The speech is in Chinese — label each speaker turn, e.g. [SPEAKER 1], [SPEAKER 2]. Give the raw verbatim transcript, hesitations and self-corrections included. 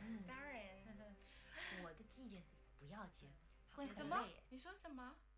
[SPEAKER 1] 当然，
[SPEAKER 2] 我的意见是不要煎，会
[SPEAKER 1] 什么
[SPEAKER 2] 很累。？
[SPEAKER 1] 你说什么？